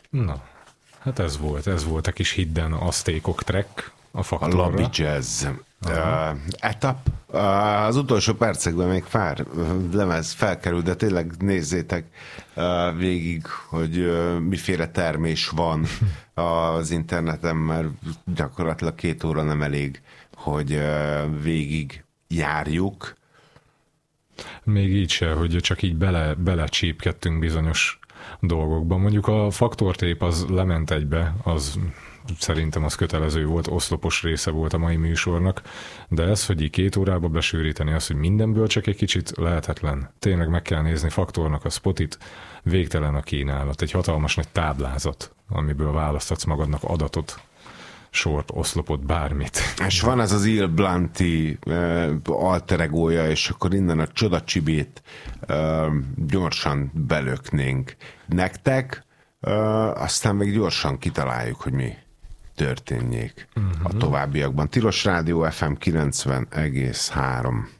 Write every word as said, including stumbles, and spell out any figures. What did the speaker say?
Na, hát ez volt, ez volt a kis hidden aztékok track a A Faktorra. Lobby Jazz uh, etap. Uh, az utolsó percekben még pár lemez felkerül, de tényleg nézzétek uh, végig, hogy uh, miféle termés van az interneten, mert gyakorlatilag két óra nem elég, hogy uh, végig járjuk. Még így se, hogy csak így bele, belecsípkedtünk bizonyos dolgokba. Mondjuk a faktortép az lement egybe, az szerintem az kötelező volt, oszlopos része volt a mai műsornak, de ez, hogy így két órába besűríteni azt, hogy mindenből csak egy kicsit lehetetlen. Tényleg meg kell nézni Faktornak a spotit, végtelen a kínálat, egy hatalmas nagy táblázat, amiből választhatsz magadnak adatot, sort, oszlopot, bármit. És van ez az Il Blanti uh, alter egója, és akkor innen a csodacsibét uh, gyorsan belöknénk nektek, uh, aztán még gyorsan kitaláljuk, hogy mi történjék uh-huh. a továbbiakban. Tilos Rádió ef em kilencven egész három